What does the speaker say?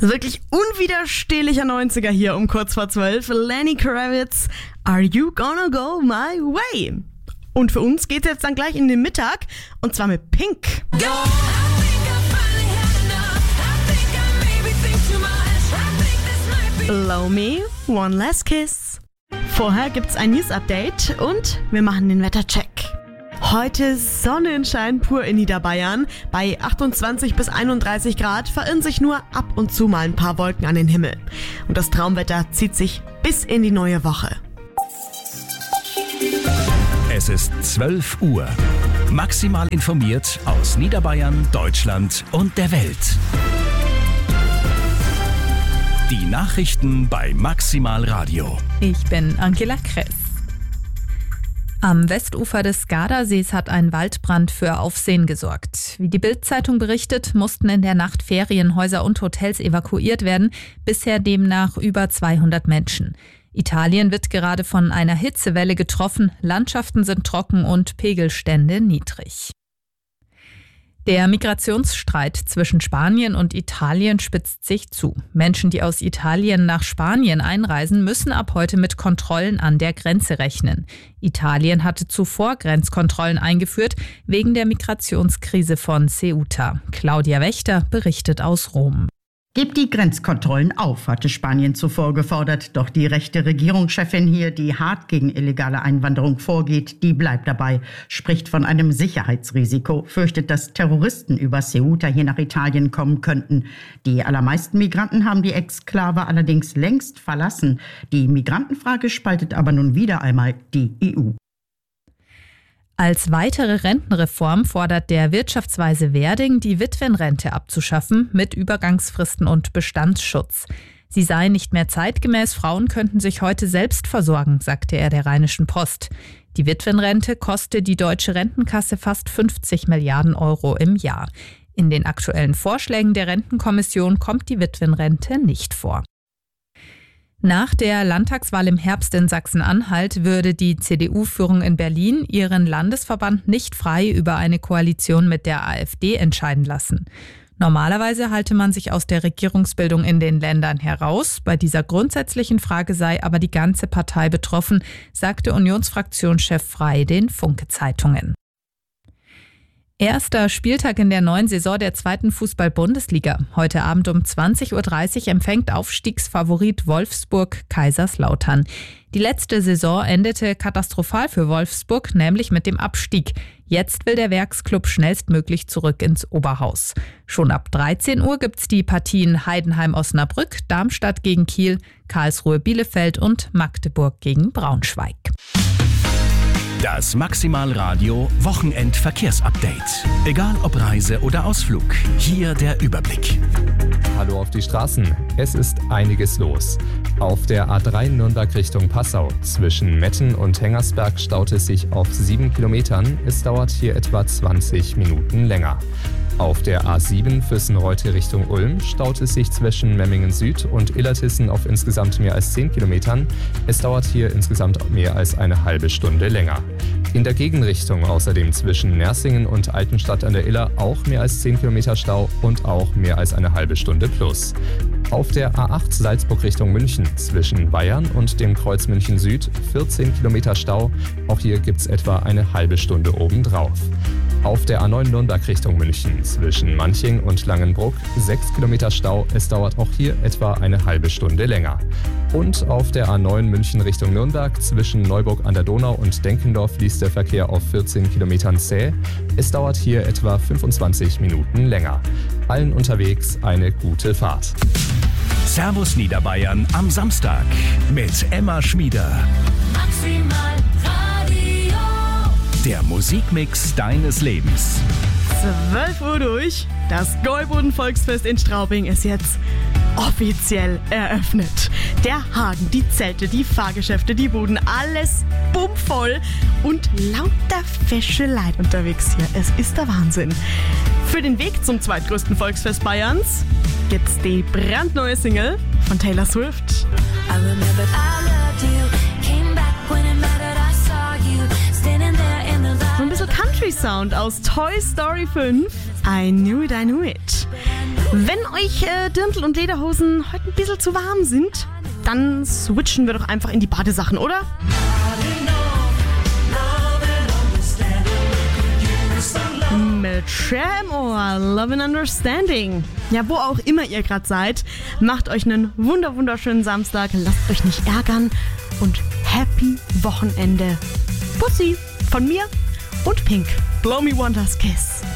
Wirklich unwiderstehlicher 90er hier um kurz vor 12. Lenny Kravitz, Are You Gonna Go My Way? Und für uns geht's jetzt dann gleich in den Mittag und zwar mit Pink. Blow Me, One Last Kiss. Vorher gibt's ein News-Update und wir machen den Wettercheck. Heute Sonnenschein pur in Niederbayern. Bei 28 bis 31 Grad verirren sich nur ab und zu mal ein paar Wolken an den Himmel. Und das Traumwetter zieht sich bis in die neue Woche. Es ist 12 Uhr. Maximal informiert aus Niederbayern, Deutschland und der Welt. Die Nachrichten bei Maximal Radio. Ich bin Angela Kress. Am Westufer des Gardasees hat ein Waldbrand für Aufsehen gesorgt. Wie die Bild-Zeitung berichtet, mussten in der Nacht Ferienhäuser und Hotels evakuiert werden, bisher demnach über 200 Menschen. Italien wird gerade von einer Hitzewelle getroffen, Landschaften sind trocken und Pegelstände niedrig. Der Migrationsstreit zwischen Spanien und Italien spitzt sich zu. Menschen, die aus Italien nach Spanien einreisen, müssen ab heute mit Kontrollen an der Grenze rechnen. Italien hatte zuvor Grenzkontrollen eingeführt, wegen der Migrationskrise von Ceuta. Claudia Wächter berichtet aus Rom. Gebt die Grenzkontrollen auf, hatte Spanien zuvor gefordert. Doch die rechte Regierungschefin hier, die hart gegen illegale Einwanderung vorgeht, die bleibt dabei, spricht von einem Sicherheitsrisiko, fürchtet, dass Terroristen über Ceuta hier nach Italien kommen könnten. Die allermeisten Migranten haben die Exklave allerdings längst verlassen. Die Migrantenfrage spaltet aber nun wieder einmal die EU. Als weitere Rentenreform fordert der Wirtschaftsweise Werding, die Witwenrente abzuschaffen mit Übergangsfristen und Bestandsschutz. Sie sei nicht mehr zeitgemäß, Frauen könnten sich heute selbst versorgen, sagte er der Rheinischen Post. Die Witwenrente koste die deutsche Rentenkasse fast 50 Milliarden Euro im Jahr. In den aktuellen Vorschlägen der Rentenkommission kommt die Witwenrente nicht vor. Nach der Landtagswahl im Herbst in Sachsen-Anhalt würde die CDU-Führung in Berlin ihren Landesverband nicht frei über eine Koalition mit der AfD entscheiden lassen. Normalerweise halte man sich aus der Regierungsbildung in den Ländern heraus. Bei dieser grundsätzlichen Frage sei aber die ganze Partei betroffen, sagte Unionsfraktionschef Frey den Funke-Zeitungen. Erster Spieltag in der neuen Saison der 2. Fußball-Bundesliga. Heute Abend um 20.30 Uhr empfängt Aufstiegsfavorit Wolfsburg Kaiserslautern. Die letzte Saison endete katastrophal für Wolfsburg, nämlich mit dem Abstieg. Jetzt will der Werksklub schnellstmöglich zurück ins Oberhaus. Schon ab 13 Uhr gibt's die Partien Heidenheim-Osnabrück, Darmstadt gegen Kiel, Karlsruhe-Bielefeld und Magdeburg gegen Braunschweig. Das Maximal Radio Wochenendverkehrsupdate. Egal ob Reise oder Ausflug, hier der Überblick. Hallo auf die Straßen. Es ist einiges los. Auf der A3 Nürnberg Richtung Passau zwischen Metten und Hengersberg staut es sich auf 7 Kilometern. Es dauert hier etwa 20 Minuten länger. Auf der A7 Füssen-Reute Richtung Ulm staut es sich zwischen Memmingen Süd und Illertissen auf insgesamt mehr als 10 Kilometern. Es dauert hier insgesamt mehr als eine halbe Stunde länger. In der Gegenrichtung außerdem zwischen Nersingen und Altenstadt an der Iller auch mehr als 10 Kilometer Stau und auch mehr als eine halbe Stunde plus. Auf der A8 Salzburg Richtung München zwischen Weyern und dem Kreuz München Süd 14 Kilometer Stau. Auch hier gibt es etwa eine halbe Stunde obendrauf. Auf der A9 Nürnberg Richtung München zwischen Manching und Langenbruck 6 Kilometer Stau. Es dauert auch hier etwa eine halbe Stunde länger. Und auf der A9 München Richtung Nürnberg zwischen Neuburg an der Donau und Denkendorf fließt der Verkehr auf 14 Kilometern zäh. Es dauert hier etwa 25 Minuten länger. Allen unterwegs eine gute Fahrt. Servus Niederbayern am Samstag mit Emma Schmieder. Maximal Radio. Der Musikmix deines Lebens. 12 Uhr durch. Das Gäuboden-Volksfest in Straubing ist jetzt offiziell eröffnet. Der Hagen, die Zelte, die Fahrgeschäfte, die Buden, alles bummvoll und lauter fesche Leid unterwegs hier. Es ist der Wahnsinn. Für den Weg zum zweitgrößten Volksfest Bayerns gibt's die brandneue Single von Taylor Swift. I remembered I loved you. Came back when it mattered, I saw you. Standing there in the light. So ein bisschen Country-Sound aus Toy Story 5. I Knew It, I Knew It. Wenn euch Dirndl und Lederhosen heute ein bisschen zu warm sind, dann switchen wir doch einfach in die Badesachen, oder? Mit Cher im Ohr, Love and Understanding. Ja, wo auch immer ihr gerade seid, macht euch einen wunderschönen Samstag, lasst euch nicht ärgern und Happy Wochenende. Pussy von mir und Pink. Blow Me Wonders Kiss.